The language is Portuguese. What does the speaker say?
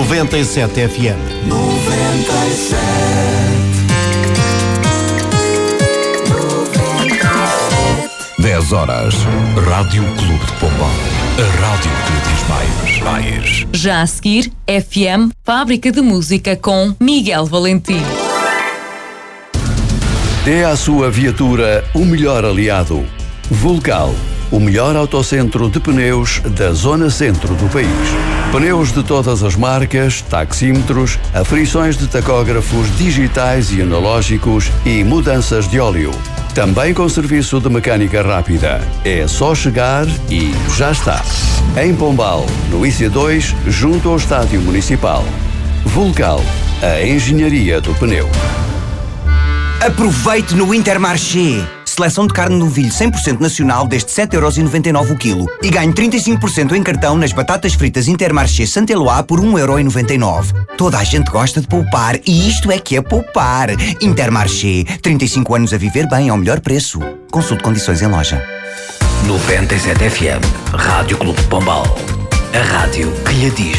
97 FM. 10 horas. Rádio Clube de Pombal. A rádio que lhe diz mais. Já a seguir, FM Fábrica de Música com Miguel Valentim. Dê à sua viatura o melhor aliado. Vulcal, o melhor autocentro de pneus da zona centro do país. Pneus de todas as marcas, taxímetros, aferições de tacógrafos digitais e analógicos e mudanças de óleo. Também com serviço de mecânica rápida. É só chegar e já está. Em Pombal, no IC2, junto ao Estádio Municipal. Vulcal, a engenharia do pneu. Aproveite no Intermarché. Seleção de carne de novilho 100% nacional desde 7,99€ o quilo. E ganhe 35% em cartão nas batatas fritas Intermarché Saint-Éloi por 1,99€. Toda a gente gosta de poupar e isto é que é poupar. Intermarché. 35 anos a viver bem ao melhor preço. Consulte condições em loja. 97 FM. Rádio Clube de Pombal. A rádio que lhe diz